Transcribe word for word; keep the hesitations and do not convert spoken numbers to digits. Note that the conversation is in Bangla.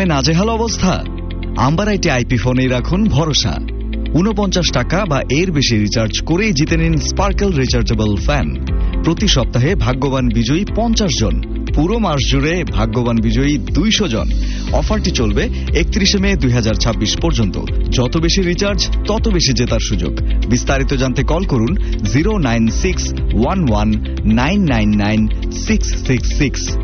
ফোনে নাজেহাল অবস্থা? আম্বার আইটি আইপি ফোনেই রাখুন ভরসা। উনপঞ্চাশ টাকা বা এর বেশি রিচার্জ করেই জিতে নিন স্পার্কেল রিচার্জেবল ফ্যান। প্রতি সপ্তাহে ভাগ্যবান বিজয়ী পঞ্চাশ জন, পুরো মাস জুড়ে ভাগ্যবান বিজয়ী দুইশো জন। অফারটি চলবে একত্রিশে মে দুই হাজার ছাব্বিশ পর্যন্ত। যত বেশি রিচার্জ তত বেশি জেতার সুযোগ। বিস্তারিত জানতে কল করুন zero nine six one one nine nine nine six six six.